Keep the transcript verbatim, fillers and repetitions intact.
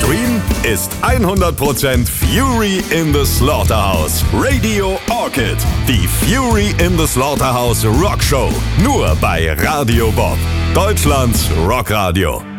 Scream ist hundert Prozent Fury in the Slaughterhouse. Radio Orchid. Die Fury in the Slaughterhouse Rock Show. Nur bei Radio Bob. Deutschlands Rockradio.